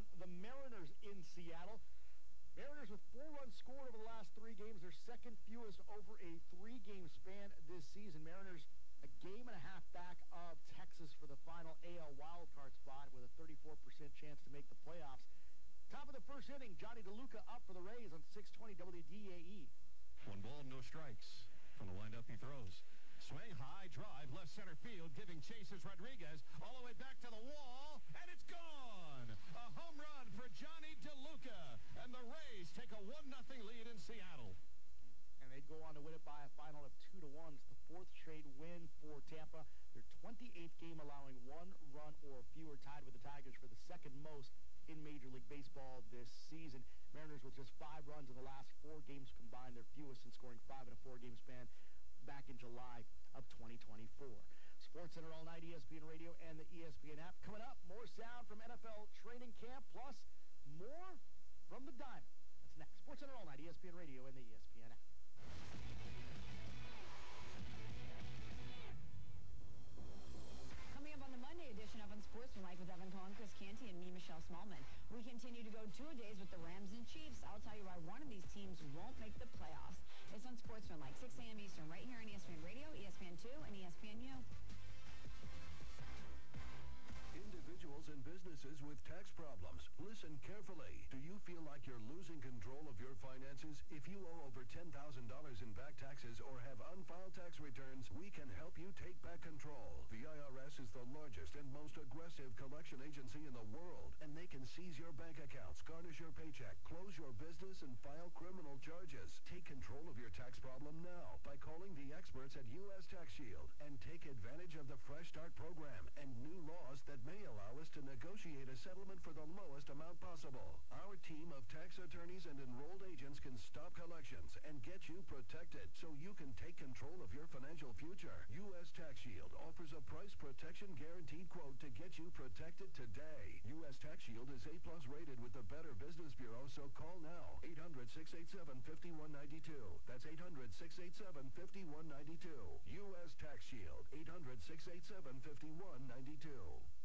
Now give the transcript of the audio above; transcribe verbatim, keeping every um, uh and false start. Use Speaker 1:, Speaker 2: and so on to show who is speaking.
Speaker 1: on the Mariners in Seattle. Mariners with four runs scored over the last three games, their second fewest over a three-game span this season. Mariners a game and a half back of Texas for the final A L wildcard spot with a thirty-four percent chance to make the playoffs. Top of the first inning, Johnny DeLuca up for the Rays on six twenty W D A E.
Speaker 2: One ball, no strikes. From the windup, he throws. Swing, high drive, left center field, giving chases Rodriguez all the way back to the wall, and it's gone! A home run for Johnny DeLuca, and the Rays take a one nothing lead in Seattle.
Speaker 1: And they go on to win it by a final of two to one. It's the fourth straight win for Tampa. Their twenty-eighth game allowing one run or fewer, tied with the Tigers for the second most in Major League Baseball this season. Mariners with just five runs in the last four games combined, their fewest in scoring five in a four-game span back in July of twenty twenty-four. Sports Center all night, E S P N Radio and the E S P N app. Coming up, more sound from N F L training camp, plus more from the Diamond. That's next. Sports Center all night, E S P N Radio and the E S P N app.
Speaker 3: Coming up on the Monday edition of Unsportsmanlike with Evan Cohen, Chris Canty, and me, Michelle Smallman. We continue to go two-a-days with the Rams and Chiefs. I'll tell you why one of these teams won't make the playoffs. It's Unsportsmanlike, six a m Eastern, right here on E S P N Radio, E S P N two, and E S P N U.
Speaker 4: Individuals and businesses with tax problems, listen carefully. Do you feel like you're losing control of your finances? If you owe over ten thousand dollars in back taxes or have unfiled tax returns, we can help you take back control. The I R S is the largest and most aggressive collection agency in the world, and they can seize your bank accounts, garnish your paycheck, close your business, and file criminal charges. Take control of your tax problem now by calling the experts at U S Tax Shield and take advantage of the Fresh Start program and new laws that may allow us to negotiate a settlement for the lowest amount possible. Our team of tax attorneys and enrolled agents can stop collections and get you protected so you can take control of your financial future. U S Tax Shield offers a price protection guaranteed quote to get you protected today. U S Tax Shield is A plus rated with the Better Business Bureau, so call now. eight hundred, six eight seven, five one nine two. That's eight hundred, six eight seven, five one nine two. U S Tax Shield, eight hundred, six eight seven, five one nine two.